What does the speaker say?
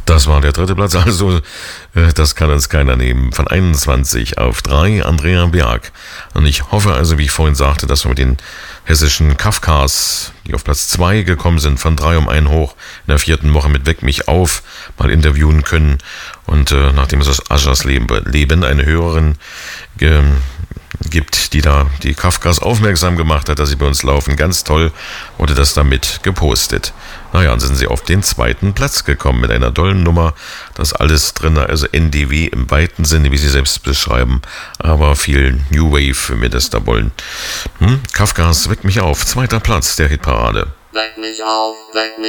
Das war der dritte Platz, also das kann uns keiner nehmen. Von 21 auf 3 Andrea Berg. Und ich hoffe also, wie ich vorhin sagte, dass wir mit den hessischen Kafkas, die auf Platz 2 gekommen sind, von 3 um 1 hoch in der 4. Woche mit Weck mich auf mal interviewen können. Und nachdem es aus Aschers Leben eine Hörerin gibt, die da die Kafkas aufmerksam gemacht hat, dass sie bei uns laufen. Ganz toll, wurde das damit gepostet. Naja, und sind sie auf den 2. Platz gekommen mit einer tollen Nummer. Das alles drin, also NDW im weiten Sinne, wie sie selbst beschreiben, aber viel New Wave, wenn wir das da wollen. Kafkas, Weck mich auf, 2. Platz der Hitparade. Weck mich auf, weck mich